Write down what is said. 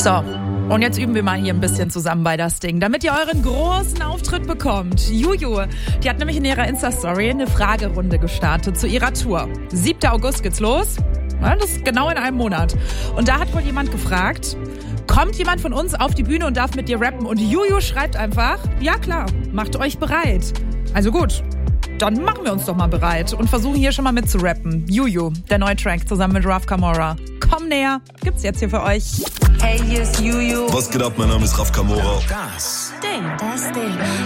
So, und jetzt üben wir mal hier ein bisschen zusammen bei das Ding, damit ihr euren großen Auftritt bekommt. Juju, die hat nämlich in ihrer Insta-Story eine Fragerunde gestartet zu ihrer Tour. 7. August geht's los. Ja, das ist genau in einem Monat. Und da hat wohl jemand gefragt, kommt jemand von uns auf die Bühne und darf mit dir rappen? Und Juju schreibt einfach, ja klar, macht euch bereit. Also gut, dann machen wir uns doch mal bereit und versuchen hier schon mal mitzurappen. Juju, der neue Track zusammen mit Raf Camora. Komm näher, gibt's jetzt hier für euch. Hey, hier ist Juju. Was geht ab? Mein Name ist Raf Camora. Das Ding.